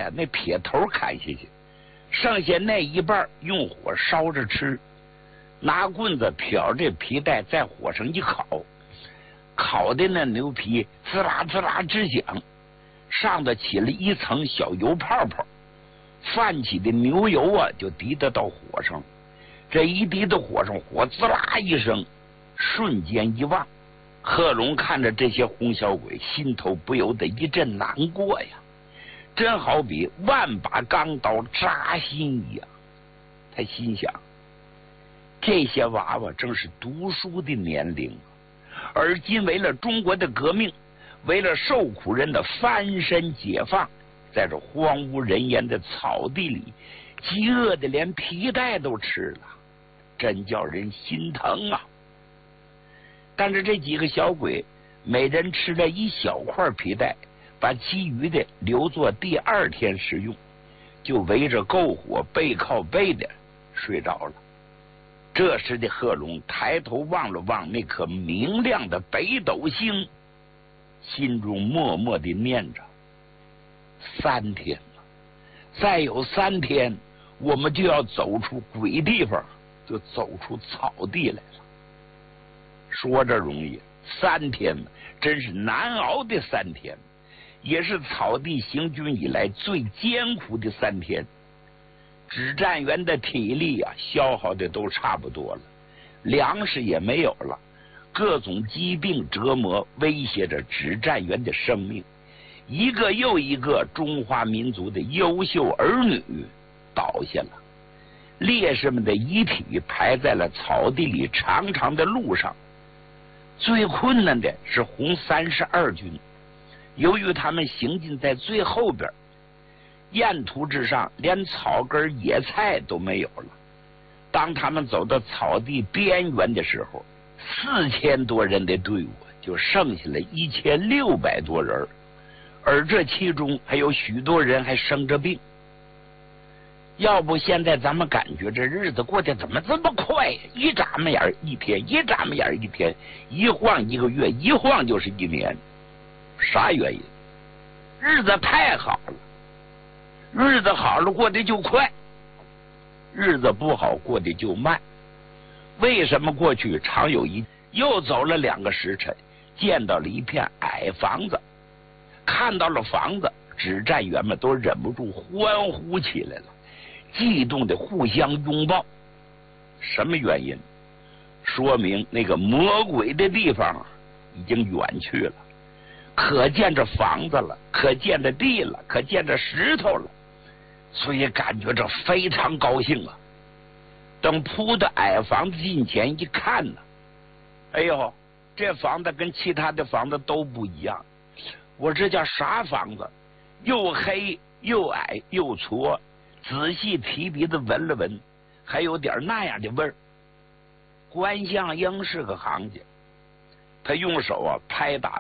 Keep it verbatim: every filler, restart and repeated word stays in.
呀，那撇头砍下去，剩下那一半用火烧着吃，拿棍子瞟这皮带在火上一烤，烤的那牛皮滋啦滋啦直响，上头起了一层小油泡泡，泛起的牛油啊就滴得到火上，这一滴到火上，火滋啦一声，瞬间一忘。贺龙看着这些红小鬼，心头不由得一阵难过呀，真好比万把钢刀扎心一样。他心想，这些娃娃正是读书的年龄，而今为了中国的革命，为了受苦人的翻身解放，在这荒无人烟的草地里，饥饿的连皮带都吃了，真叫人心疼啊！但是这几个小鬼每人吃了一小块皮带，把其余的留作第二天食用，就围着篝火背靠背的睡着了。这时的贺龙抬头望了望那颗明亮的北斗星，心中默默地念着：三天了，再有三天，我们就要走出鬼地方，就走出草地来了。说着容易，三天真是难熬的三天，也是草地行军以来最艰苦的三天。指战员的体力啊，消耗的都差不多了，粮食也没有了，各种疾病折磨威胁着指战员的生命，一个又一个中华民族的优秀儿女倒下了，烈士们的遗体排在了草地里长长的路上。最困难的是红三十二军，由于他们行进在最后边，沿途之上连草根野菜都没有了。当他们走到草地边缘的时候，四千多人的队伍就剩下了一千六百多人，而这其中还有许多人还生着病。要不现在咱们感觉这日子过得怎么这么快呀？一眨巴眼一天，一眨巴眼一天，一晃一个月，一晃就是一年。啥原因？日子太好了，日子好了过得就快，日子不好过得就慢。为什么过去常有一又走了两个时辰，见到了一片矮房子，看到了房子，指战员们都忍不住欢呼起来了，激动的互相拥抱。什么原因？说明那个魔鬼的地方已经远去了，可见着房子了，可见着地了，可见着石头了，所以感觉着非常高兴啊。等扑到矮房子近前一看呢，哎呦，这房子跟其他的房子都不一样。我这叫啥房子？又黑又矮又矬，仔细提鼻子闻了闻，还有点那样的味儿。关向英是个行家，他用手啊拍打